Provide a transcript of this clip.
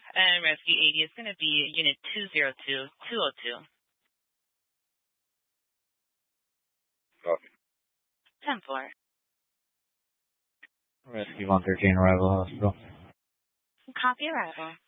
And Rescue 80 is going to be Unit 202-202. Copy. 10-4. Rescue 113, arrival hospital. Copy arrival.